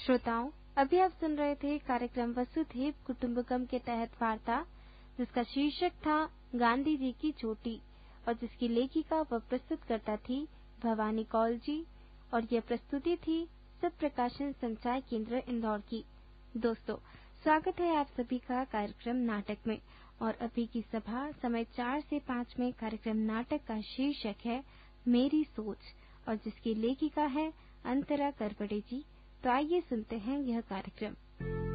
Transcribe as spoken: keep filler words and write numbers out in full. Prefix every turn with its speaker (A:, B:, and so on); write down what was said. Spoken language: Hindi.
A: श्रोताओं, अभी आप सुन रहे थे कार्यक्रम वसुधैव कुटुंबकम के तहत वार्ता, जिसका शीर्षक था गांधी जी की चोटी और जिसकी लेखिका व प्रस्तुतकर्ता थी भवानी कौल जी, और यह प्रस्तुति थी सब प्रकाशन संचार केंद्र इंदौर की। दोस्तों, स्वागत है आप सभी का कार्यक्रम नाटक में। और अभी की सभा समय चार से पाँच में कार्यक्रम नाटक का शीर्षक है मेरी सोच और जिसकी लेखिका है अंतरा करबड़े जी। तो आइए सुनते हैं यह कार्यक्रम।